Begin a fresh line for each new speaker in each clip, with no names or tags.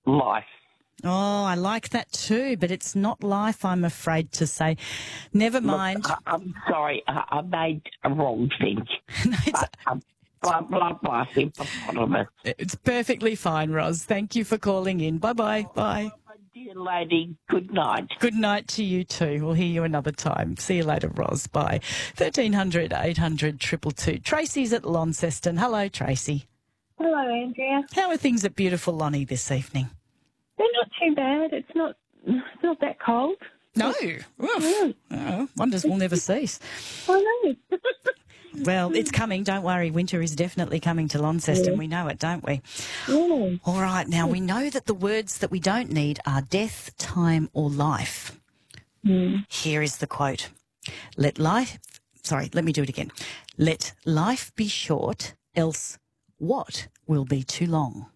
life.
Oh, I like that too, but it's not life, I'm afraid to say. Never mind.
Look, I'm sorry, I made a wrong thing.
No,
Blah, blah, blah, hippopotamus.
it's perfectly fine, Ros. Thank you for calling in. Bye-bye. Bye.
My dear lady, good night.
Good night to you too. We'll hear you another time. See you later, Ros. Bye. 1300 800 222. Tracy's at Launceston. Hello, Tracy.
Hello, Andrea.
How are things at beautiful Lonnie this evening?
They're not too bad. It's not that cold.
No. Oh, wonders will never cease.
I know.
Well, it's coming. Don't worry. Winter is definitely coming to Launceston. Yeah. We know it, don't we?
Yeah.
All right. Now, we know that the words that we don't need are death, time or life.
Mm.
Here is the quote. Let life be short, else what will be too long?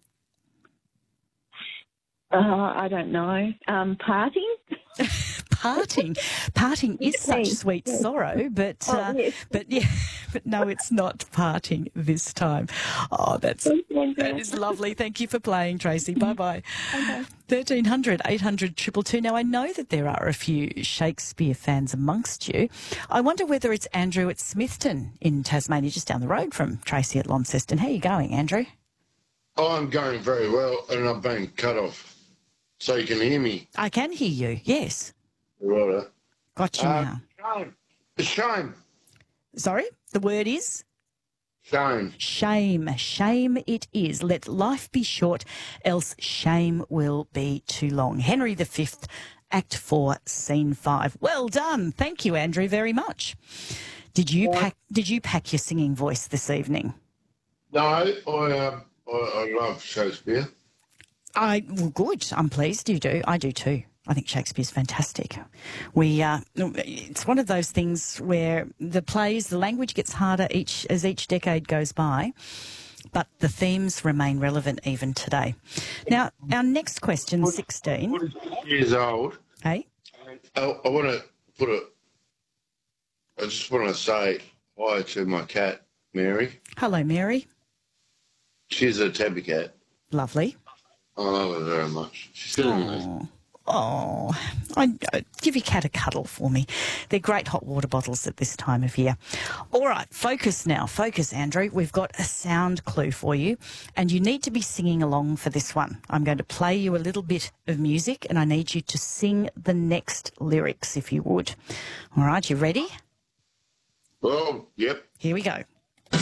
I don't know. Parting?
Parting is such sweet sorrow, but
yes.
but no, it's not parting this time. Oh, that is lovely. Thank you for playing, Tracy. Bye bye. 1300 800 222. Now I know that there are a few Shakespeare fans amongst you. I wonder whether it's Andrew at Smithton in Tasmania, just down the road from Tracy at Launceston. How are you going, Andrew?
Oh, I'm going very well, and I'm being cut off. So you can hear me.
I can hear you, yes.
Right.
Got you now.
Shame. Shame.
Sorry? The word is?
Shame.
Shame. Shame it is. Let life be short, else shame will be too long. Henry V, Act 4, Scene 5. Well done. Thank you, Andrew, very much. Did you pack your singing voice this evening?
No, I love Shakespeare.
Well, good. I'm pleased you do. I do too. I think Shakespeare's fantastic. It's one of those things where the language gets harder as each decade goes by, but the themes remain relevant even today. Now, our next question, 16.
46 years old.
Hey?
I just want to say hi to my cat, Mary.
Hello, Mary.
She's a tabby cat.
Lovely.
I love her very much. She's doing this.
Oh, give your cat a cuddle for me. They're great hot water bottles at this time of year. All right, focus now. Focus, Andrew. We've got a sound clue for you, and you need to be singing along for this one. I'm going to play you a little bit of music, and I need you to sing the next lyrics, if you would. All right, you ready?
Oh, yep.
Here we go.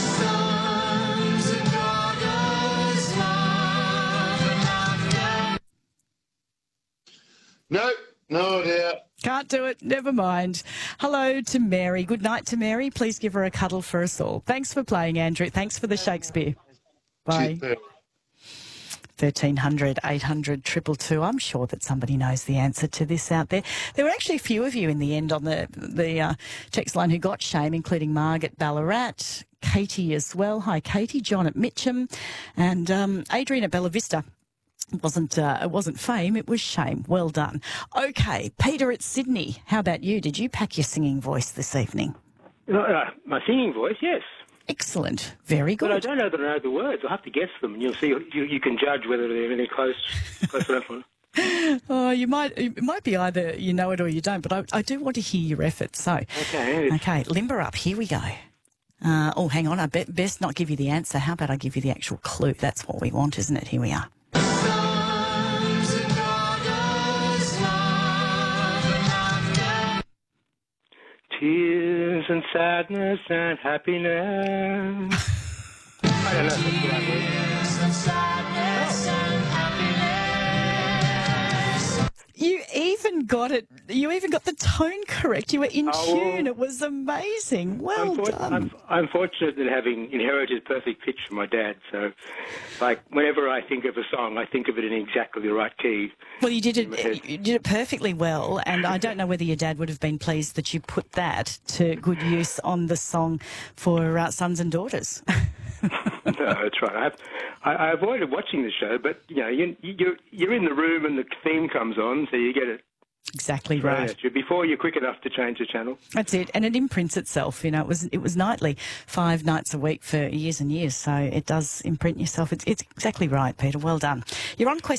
No idea.
Can't do it. Never mind. Hello to Mary. Good night to Mary. Please give her a cuddle for us all. Thanks for playing, Andrew. Thanks for the Shakespeare. Bye. 1300 800 222. I'm sure that somebody knows the answer to this out there. There were actually a few of you in the end on the text line who got shame, including Margaret Ballarat, Katie as well. Hi, Katie. John at Mitcham, and Adrian at Bella Vista. It wasn't fame, it was shame. Well done. Okay, Peter at Sydney. How about you? Did you pack your singing voice this evening?
My singing voice, yes.
Excellent. Very good.
But I don't know that I know the words. I'll have to guess them, and you'll see. You can judge whether they're any close enough one.
Oh, it might be either you know it or you don't, but I do want to hear your efforts. So, okay, limber up. Here we go. Hang on. I best not give you the answer. How about I give you the actual clue? That's what we want, isn't it? Here we are.
Tears and sadness and happiness. I don't know if that's the right word.
Tears and sadness and happiness. You even got it. You even got the tone correct. You were in tune. It was amazing. Well done.
I'm fortunate in having inherited perfect pitch from my dad. So, like, whenever I think of a song, I think of it in exactly the right key.
Well, you did it perfectly well, and I don't know whether your dad would have been pleased that you put that to good use on the song for Sons and Daughters.
No, that's right. I avoided watching the show, but you know, you're in the room and the theme comes on, so you get it.
Exactly right.
Before you're quick enough to change the channel.
That's it, and it imprints itself. You know, it was nightly, 5 nights a week for years and years, so it does imprint yourself. It's exactly right, Peter. Well done. You're on question.